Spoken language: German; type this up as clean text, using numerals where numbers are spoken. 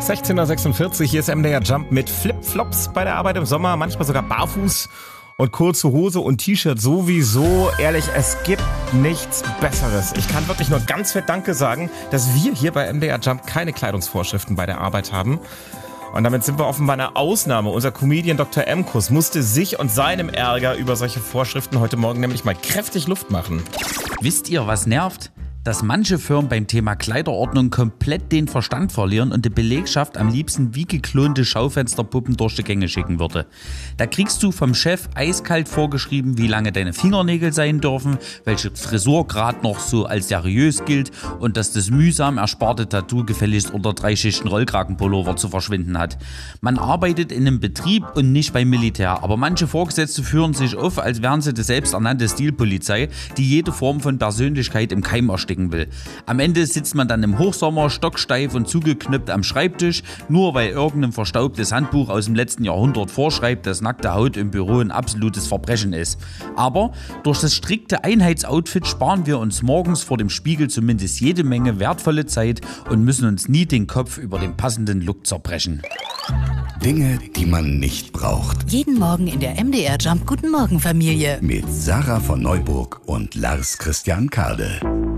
16:46 Uhr, hier ist MDR Jump mit Flipflops bei der Arbeit im Sommer, manchmal sogar barfuß und kurze Hose und T-Shirt sowieso. Ehrlich, es gibt nichts Besseres. Ich kann wirklich nur ganz fett Danke sagen, dass wir hier bei MDR Jump keine Kleidungsvorschriften bei der Arbeit haben. Und damit sind wir offenbar eine Ausnahme. Unser Comedian Dr. Emkus musste sich und seinem Ärger über solche Vorschriften heute Morgen nämlich mal kräftig Luft machen. Wisst ihr, was nervt? Dass manche Firmen beim Thema Kleiderordnung komplett den Verstand verlieren und die Belegschaft am liebsten wie geklonte Schaufensterpuppen durch die Gänge schicken würde. Da kriegst du vom Chef eiskalt vorgeschrieben, wie lange deine Fingernägel sein dürfen, welche Frisur gerade noch so als seriös gilt und dass das mühsam ersparte Tattoo gefälligst unter 3 Schichten Rollkragenpullover zu verschwinden hat. Man arbeitet in einem Betrieb und nicht beim Militär, aber manche Vorgesetzte führen sich auf, als wären sie die selbsternannte Stilpolizei, die jede Form von Persönlichkeit im Keim ersticken will. Am Ende sitzt man dann im Hochsommer stocksteif und zugeknüpft am Schreibtisch, nur weil irgendein verstaubtes Handbuch aus dem letzten Jahrhundert vorschreibt, dass nackte Haut im Büro ein absolutes Verbrechen ist. Aber durch das strikte Einheitsoutfit sparen wir uns morgens vor dem Spiegel zumindest jede Menge wertvolle Zeit und müssen uns nie den Kopf über den passenden Look zerbrechen. Dinge, die man nicht braucht. Jeden Morgen in der MDR Jump Guten Morgen Familie. Mit Sarah von Neuburg und Lars Christian Kade.